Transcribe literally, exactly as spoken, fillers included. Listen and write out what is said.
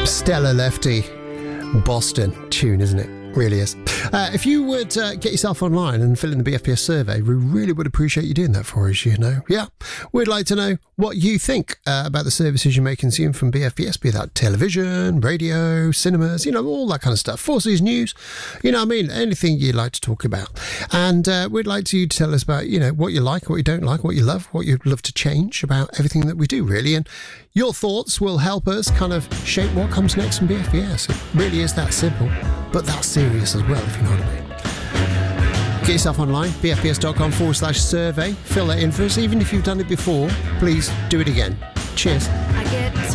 Stella Lefty, Boston tune, isn't it? Really is. Uh, if you would uh, get yourself online and fill in the B F P S survey, we really would appreciate you doing that for us, you know. Yeah, we'd like to know what you think uh, about the services you may consume from B F P S, be that television, radio, cinemas, you know, all that kind of stuff. Forces News, you know what I mean, anything you'd like to talk about. And uh, we'd like you to tell us about, you know, what you like, what you don't like, what you love, what you'd love to change about everything that we do, really. And your thoughts will help us kind of shape what comes next from B F P S. It really is that simple, but that's serious as well, if you know what I mean. Get yourself online, bfps.com forward slash survey. Fill that in for us. Even if you've done it before, please do it again. Cheers. I get